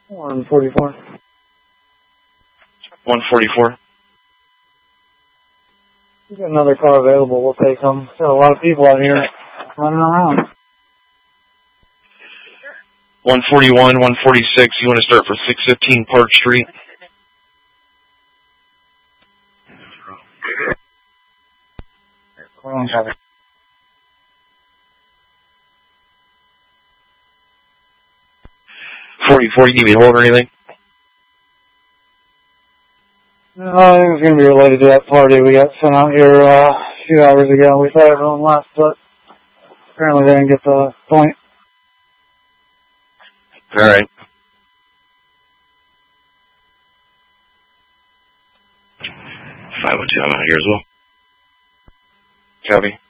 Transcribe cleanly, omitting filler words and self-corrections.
144. 144. We got another car available. We'll take them. Got a lot of people out here running around. 141, 146. You want to start for 615 Park Street? Hold on, copy. You need me to hold or anything? No, I think it's going to be related to that party we got sent out here a few hours ago. We thought everyone left, but apparently they didn't get the point. All right. 512, I'm out here as well. Copy.